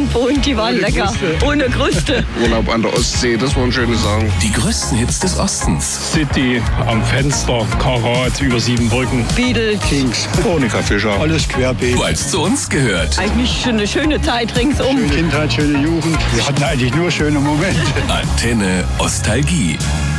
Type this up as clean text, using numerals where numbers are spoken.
und die waren lecker. Ohne Kruste. Urlaub an der Ostsee, das waren schöne Sachen. Die größten Hits des Ostens. City, am Fenster, Karat, über 7 Brücken. Beatles. Kings, Monika Fischer. alles querbeet. Weil es zu uns gehört. Eigentlich eine schöne Zeit ringsum. Schöne Kindheit, schöne Jugend. Wir hatten eigentlich nur schöne Momente. Antenne Ostalgie.